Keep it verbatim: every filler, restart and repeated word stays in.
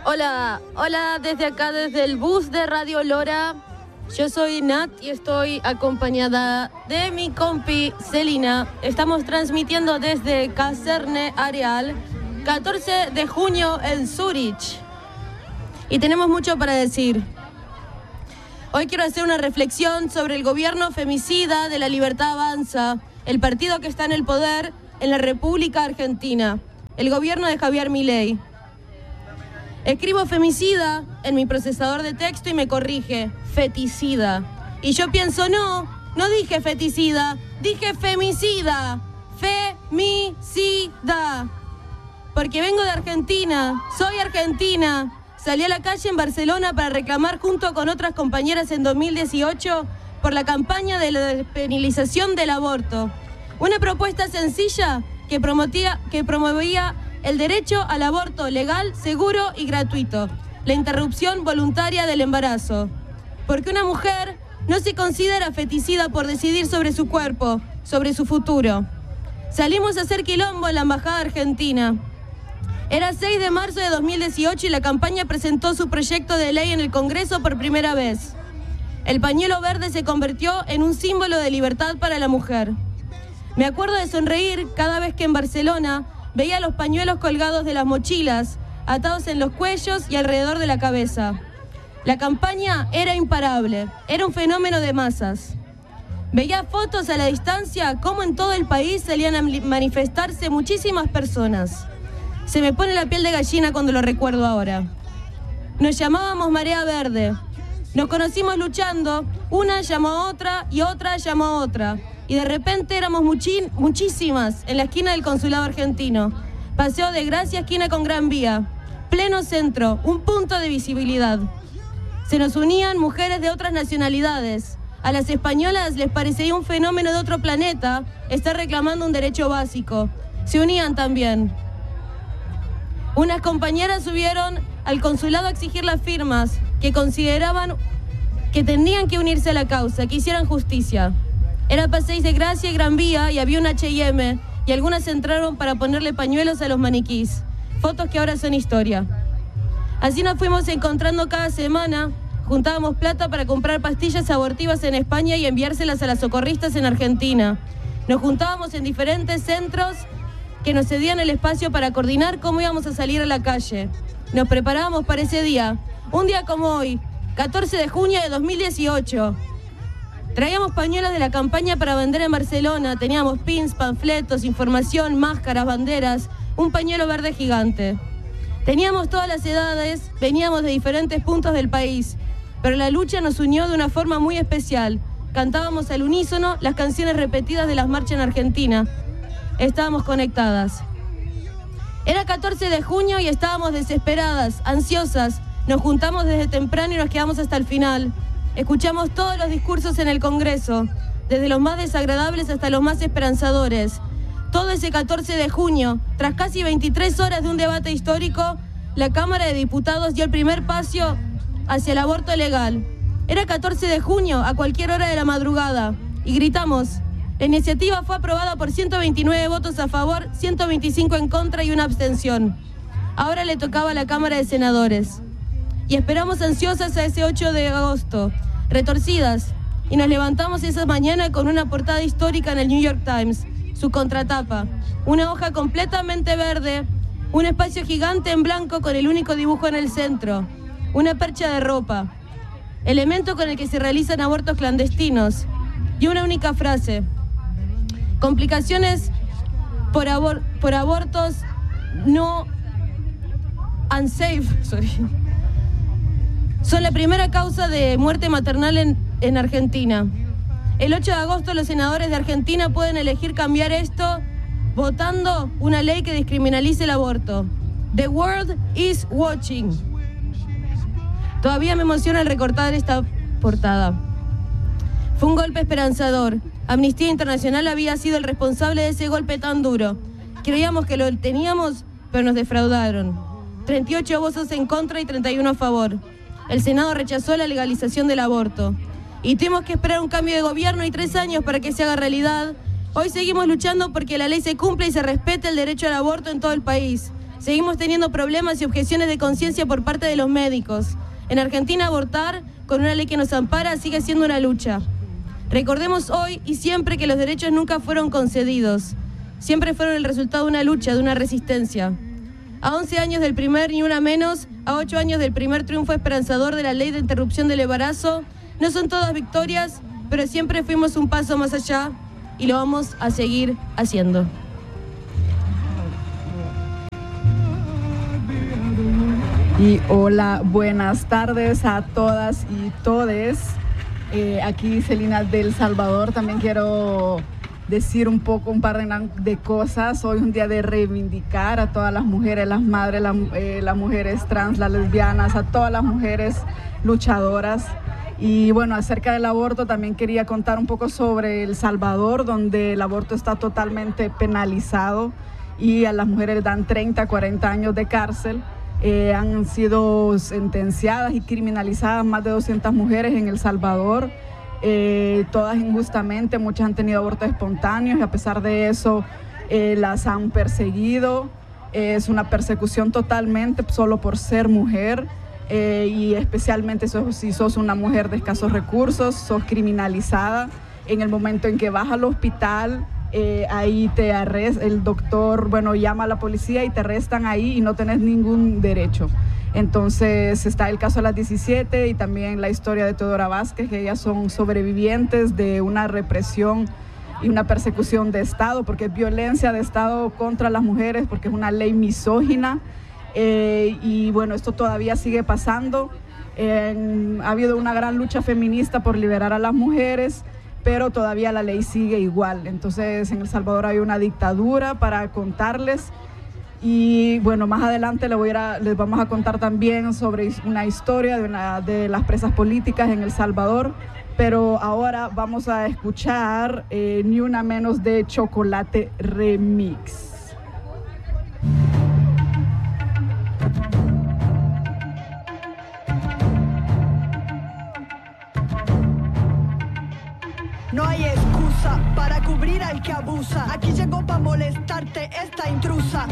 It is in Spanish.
Hola, hola desde acá, desde el bus de Radio Lora. Yo soy Nat y estoy acompañada de mi compi Celina. Estamos transmitiendo desde Caserne Areal, catorce de junio en Zurich. Y tenemos mucho para decir. Hoy quiero hacer una reflexión sobre el gobierno femicida de La Libertad Avanza, el partido que está en el poder en la República Argentina, el gobierno de Javier Milei. Escribo femicida en mi procesador de texto y me corrige, feticida. Y yo pienso, no, no dije feticida, dije femicida, femicida. Porque vengo de Argentina, soy argentina. Salí a la calle en Barcelona para reclamar junto con otras compañeras en dos mil dieciocho por la campaña de la despenalización del aborto. Una propuesta sencilla que promovía, que promovía el derecho al aborto legal, seguro y gratuito, la interrupción voluntaria del embarazo. Porque una mujer no se considera feticida por decidir sobre su cuerpo, sobre su futuro. Salimos a hacer quilombo en la Embajada Argentina. Era seis de marzo de dos mil dieciocho y la campaña presentó su proyecto de ley en el Congreso por primera vez. El pañuelo verde se convirtió en un símbolo de libertad para la mujer. Me acuerdo de sonreír cada vez que en Barcelona veía los pañuelos colgados de las mochilas, atados en los cuellos y alrededor de la cabeza. La campaña era imparable, era un fenómeno de masas. Veía fotos a la distancia cómo en todo el país salían a manifestarse muchísimas personas. Se me pone la piel de gallina cuando lo recuerdo ahora. Nos llamábamos Marea Verde. Nos conocimos luchando, una llamó a otra y otra llamó a otra. Y de repente éramos muchi- muchísimas en la esquina del Consulado Argentino. Paseo de Gracia, esquina con Gran Vía. Pleno centro, un punto de visibilidad. Se nos unían mujeres de otras nacionalidades. A las españolas les parecía un fenómeno de otro planeta estar reclamando un derecho básico. Se unían también. Unas compañeras subieron al consulado a exigir las firmas que consideraban que tenían que unirse a la causa, que hicieran justicia. Era Paseo de Gracia y Gran Vía y había un H y M y algunas entraron para ponerle pañuelos a los maniquís. Fotos que ahora son historia. Así nos fuimos encontrando cada semana, juntábamos plata para comprar pastillas abortivas en España y enviárselas a las socorristas en Argentina. Nos juntábamos en diferentes centros que nos cedían el espacio para coordinar cómo íbamos a salir a la calle. Nos preparábamos para ese día, un día como hoy, catorce de junio de dos mil dieciocho. Traíamos pañuelos de la campaña para vender en Barcelona, teníamos pins, panfletos, información, máscaras, banderas, un pañuelo verde gigante. Teníamos todas las edades, veníamos de diferentes puntos del país, pero la lucha nos unió de una forma muy especial. Cantábamos al unísono las canciones repetidas de las marchas en Argentina. Estábamos conectadas. Era catorce de junio y estábamos desesperadas, ansiosas. Nos juntamos desde temprano y nos quedamos hasta el final. Escuchamos todos los discursos en el Congreso, desde los más desagradables hasta los más esperanzadores. Todo ese catorce de junio, tras casi veintitrés horas de un debate histórico, la Cámara de Diputados dio el primer paso hacia el aborto legal. Era catorce de junio, a cualquier hora de la madrugada, y gritamos. La iniciativa fue aprobada por ciento veintinueve votos a favor, ciento veinticinco en contra y una abstención. Ahora le tocaba a la Cámara de Senadores. Y esperamos ansiosas a ese ocho de agosto, retorcidas, y nos levantamos esa mañana con una portada histórica en el New York Times, su contratapa, una hoja completamente verde, un espacio gigante en blanco con el único dibujo en el centro, una percha de ropa, elemento con el que se realizan abortos clandestinos, y una única frase: complicaciones por, abor- por abortos no unsafe, sorry. Son la primera causa de muerte maternal en, en Argentina. El ocho de agosto los senadores de Argentina pueden elegir cambiar esto votando una ley que descriminalice el aborto. The world is watching. Todavía me emociona el recortar esta portada. Fue un golpe esperanzador. Amnistía Internacional había sido el responsable de ese golpe tan duro. Creíamos que lo teníamos, pero nos defraudaron. treinta y ocho votos en contra y treinta y uno a favor. El Senado rechazó la legalización del aborto. Y tuvimos que esperar un cambio de gobierno y tres años para que se haga realidad. Hoy seguimos luchando porque la ley se cumpla y se respete el derecho al aborto en todo el país. Seguimos teniendo problemas y objeciones de conciencia por parte de los médicos. En Argentina, abortar, con una ley que nos ampara, sigue siendo una lucha. Recordemos hoy y siempre que los derechos nunca fueron concedidos. Siempre fueron el resultado de una lucha, de una resistencia. A once años del primer Ni Una Menos, a ocho años del primer triunfo esperanzador de la ley de interrupción del embarazo, no son todas victorias, pero siempre fuimos un paso más allá y lo vamos a seguir haciendo. Y hola, buenas tardes a todas y todes. Eh, aquí Celina del Salvador. También quiero decir un poco, un par de, de cosas. Hoy es un día de reivindicar a todas las mujeres, las madres, la, eh, las mujeres trans, las lesbianas, a todas las mujeres luchadoras. Y bueno, acerca del aborto también quería contar un poco sobre El Salvador, donde el aborto está totalmente penalizado y a las mujeres les dan treinta, cuarenta años de cárcel. Eh, han sido sentenciadas y criminalizadas más de doscientas mujeres en El Salvador, eh, todas injustamente. Muchas han tenido abortos espontáneos y a pesar de eso eh, las han perseguido. Eh, es una persecución totalmente solo por ser mujer, eh, y especialmente sos, si sos una mujer de escasos recursos, sos criminalizada. En el momento en que vas al hospital, Eh, ahí te arresta, el doctor, bueno, llama a la policía y te arrestan ahí y no tenés ningún derecho. Entonces está el caso de las diecisiete y también la historia de Teodora Vázquez, que ellas son sobrevivientes de una represión y una persecución de Estado, porque es violencia de Estado contra las mujeres, porque es una ley misógina, eh, y bueno, esto todavía sigue pasando. Eh, ha habido una gran lucha feminista por liberar a las mujeres, pero todavía la ley sigue igual. Entonces en El Salvador hay una dictadura para contarles. Y bueno, más adelante les, voy a ir a, les vamos a contar también sobre una historia de, una, de las presas políticas en El Salvador. Pero ahora vamos a escuchar eh, Ni Una Menos de Chocolate Remix. No hay excusa para cubrir al que abusa. Aquí llegó para molestarte esta intrusa.